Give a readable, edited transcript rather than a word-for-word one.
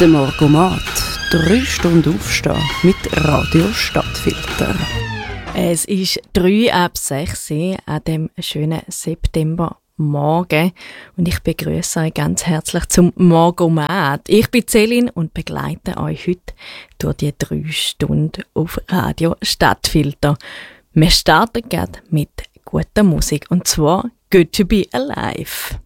Der Morgomat. 3 Stunden aufstehen mit Radio Stadtfilter. Es ist 5:03 an dem schönen Septembermorgen und ich begrüße euch ganz herzlich zum Morgomat. Ich bin Céline und begleite euch heute durch die 3 Stunden auf Radio Stadtfilter. Wir starten gerade mit guter Musik und zwar «Good to be alive».